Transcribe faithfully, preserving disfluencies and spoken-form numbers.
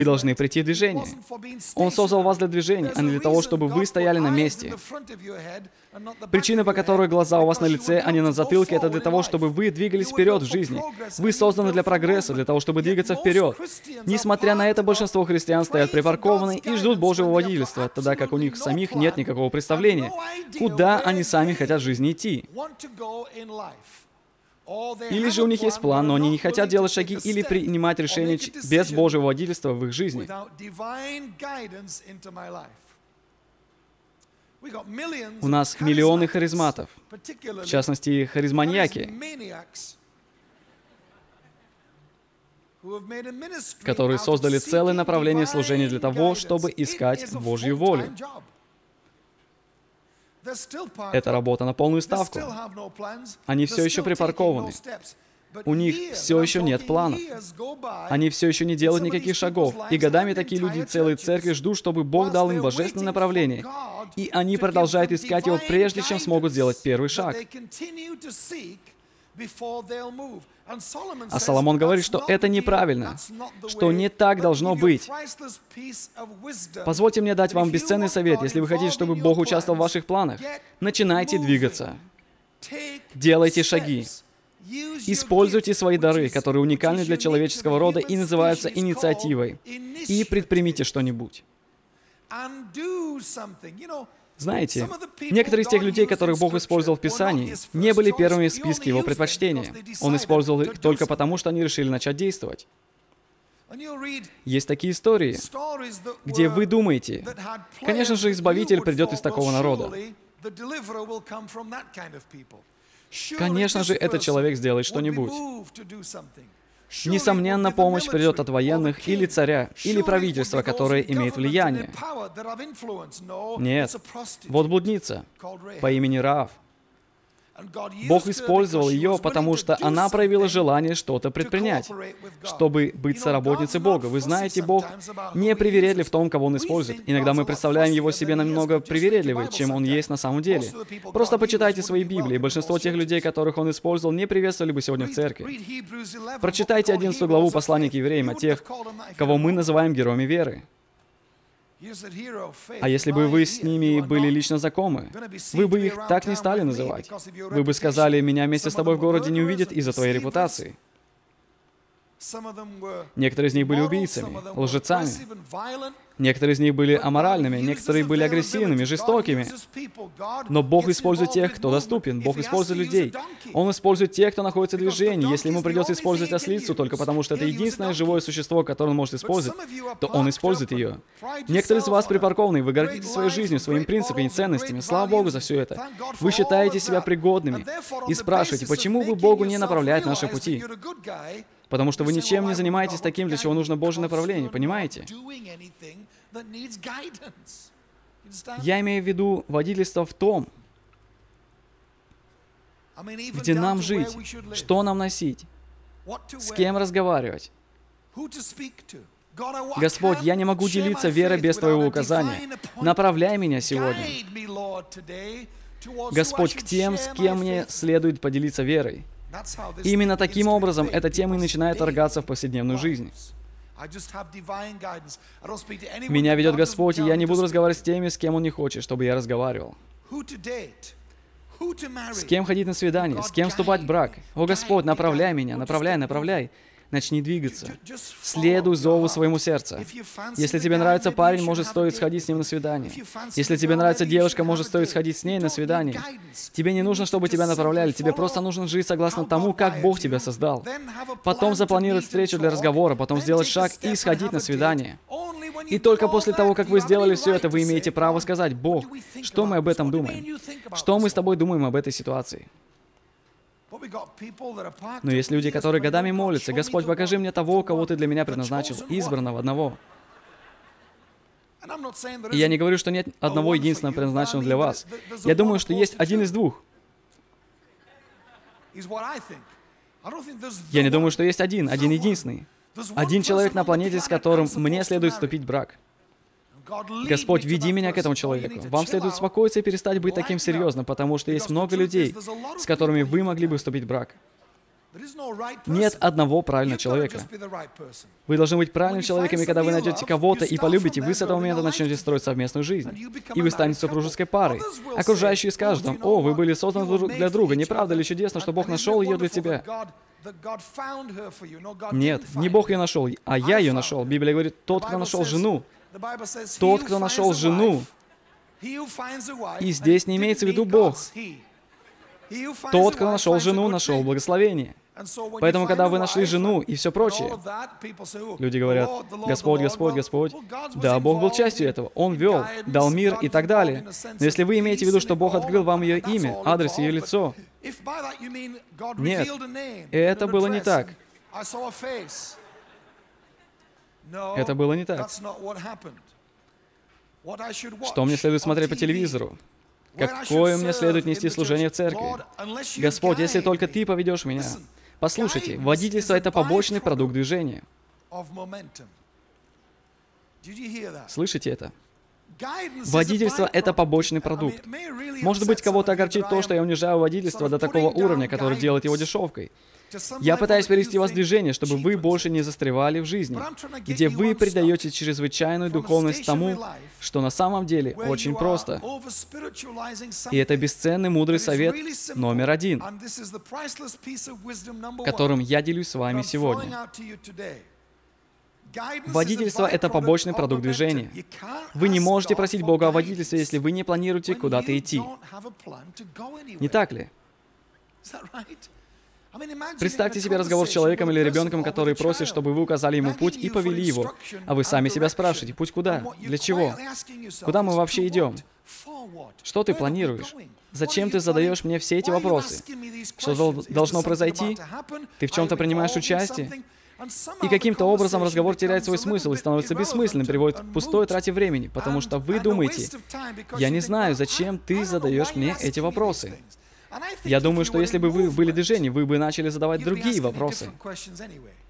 Вы должны прийти в движение. Он создал вас для движения, а не для того, чтобы вы стояли на месте. Причина, по которой глаза у вас на лице, а не на затылке, это для того, чтобы вы двигались вперед в жизни. Вы созданы для прогресса, для того, чтобы двигаться вперед. Несмотря на это, большинство христиан стоят припаркованы и ждут Божьего водительства, тогда как у них самих нет никакого представления, куда они сами хотят в жизни идти. Или же у них есть план, но они не хотят делать шаги или принимать решения без Божьего водительства в их жизни. У нас миллионы харизматов, в частности, харизманьяки, которые создали целое направление служения для того, чтобы искать Божью волю. Это работа на полную ставку. Они все еще припаркованы. У них все еще нет планов. Они все еще не делают никаких шагов. И годами такие люди целые церкви ждут, чтобы Бог дал им божественное направление. И они продолжают искать его, прежде чем смогут сделать первый шаг. А Соломон говорит, что это неправильно, что не так должно быть. Позвольте мне дать вам бесценный совет. Если вы хотите, чтобы Бог участвовал в ваших планах, начинайте двигаться. Делайте шаги. Используйте свои дары, которые уникальны для человеческого рода и называются инициативой. И предпримите что-нибудь. Знаете, некоторые из тех людей, которых Бог использовал в Писании, не были первыми в списке Его предпочтения. Он использовал их только потому, что они решили начать действовать. Есть такие истории, где вы думаете, конечно же, Избавитель придет из такого народа. Конечно же, этот человек сделает что-нибудь. Несомненно, помощь придет от военных или царя, или правительства, которое имеет влияние. Нет, вот блудница по имени Раав. Бог использовал ее, потому что она проявила желание что-то предпринять, чтобы быть соработницей Бога. Вы знаете, Бог не привередлив в том, кого Он использует. Иногда мы представляем Его себе намного привередливее, чем Он есть на самом деле. Просто почитайте свои Библии. Большинство тех людей, которых Он использовал, не приветствовали бы сегодня в церкви. Прочитайте одиннадцатую главу послания к евреям о тех, кого мы называем героями веры. А если бы вы с ними были лично знакомы, вы бы их так не стали называть. Вы бы сказали, меня вместе с тобой в городе не увидят из-за твоей репутации. Некоторые из них были убийцами, лжецами. Некоторые из них были аморальными, некоторые были агрессивными, жестокими. Но Бог использует тех, кто доступен. Бог использует людей. Он использует тех, кто находится в движении. Если ему придется использовать ослицу только потому, что это единственное живое существо, которое он может использовать, то он использует ее. Некоторые из вас припаркованы, вы гордитесь своей жизнью, своими принципами и ценностями. Слава Богу за все это. Вы считаете себя пригодными и спрашиваете, почему вы Богу не направляете наши пути? Потому что вы ничем не занимаетесь таким, для чего нужно Божье направление, понимаете? Я имею в виду водительство в том, где нам жить, что нам носить, с кем разговаривать. Господь, я не могу делиться верой без Твоего указания. Направляй меня сегодня. Господь, к тем, с кем мне следует поделиться верой. И именно таким образом эта тема и начинает торгаться в повседневную жизнь. Меня ведет Господь, и я не буду разговаривать с теми, с кем Он не хочет, чтобы я разговаривал. С кем ходить на свидание, с кем вступать в брак. О, Господь, направляй меня, направляй, направляй. Начни двигаться. Следуй зову своему сердцу. Если тебе нравится парень, может стоит сходить с ним на свидание. Если тебе нравится девушка, может стоит сходить с ней на свидание. Тебе не нужно, чтобы тебя направляли. Тебе просто нужно жить согласно тому, как Бог тебя создал. Потом запланировать встречу для разговора, потом сделать шаг и сходить на свидание. И только после того, как вы сделали все это, вы имеете право сказать: Бог, что мы об этом думаем? Что мы с тобой думаем об этой ситуации? Но есть люди, которые годами молятся: Господь, покажи мне того, кого Ты для меня предназначил, избранного одного. И я не говорю, что нет одного единственного предназначенного для вас. Я думаю, что есть один из двух. Я не думаю, что есть один, один единственный. Один человек на планете, с которым мне следует вступить в брак. Господь, веди меня к этому человеку. Вам следует успокоиться и перестать быть таким серьезным, потому что есть много людей, с которыми вы могли бы вступить в брак. Нет одного правильного человека. Вы должны быть правильным человеком, и когда вы найдете кого-то и полюбите, вы с этого момента начнете строить совместную жизнь. И вы станете супружеской парой. Окружающие скажут вам: «О, вы были созданы друг для друга. Не правда ли чудесно, что Бог нашел ее для тебя?» Нет, не Бог ее нашел, а я ее нашел. Библия говорит: тот, кто нашел жену, тот, кто нашел жену, и здесь не имеется в виду Бог. Тот, кто нашел жену, нашел благословение. Поэтому, когда вы нашли жену и все прочее, люди говорят: «Господь, Господь, Господь». Да, Бог был частью этого. Он вел, дал мир и так далее. Но если вы имеете в виду, что Бог открыл вам ее имя, адрес, ее лицо, нет, это было не так. Это было не так. Что мне следует смотреть по телевизору? Какое мне следует нести служение в церкви? Господь, если только Ты поведешь меня. Послушайте, водительство — это побочный продукт движения. Слышите это? Водительство — это побочный продукт. Может быть, кого-то огорчит то, что я унижаю водительство до такого уровня, который делает его дешевкой. Я пытаюсь перевести вас в движение, чтобы вы больше не застревали в жизни, где вы придаете чрезвычайную духовность тому, что на самом деле очень просто. И это бесценный мудрый совет номер один, которым я делюсь с вами сегодня. Водительство — это побочный продукт движения. Вы не можете просить Бога о водительстве, если вы не планируете куда-то идти. Не так ли? Представьте себе разговор с человеком или ребенком, который просит, чтобы вы указали ему путь и повели его. А вы сами себя спрашиваете: путь куда? Для чего? Куда мы вообще идем? Что ты планируешь? Зачем ты задаешь мне все эти вопросы? Что должно произойти? Ты в чем-то принимаешь участие? И каким-то образом разговор теряет свой смысл и становится бессмысленным, приводит к пустой трате времени, потому что вы думаете: я не знаю, зачем ты задаешь мне эти вопросы. Я думаю, что если бы вы были в движении, вы бы начали задавать другие вопросы.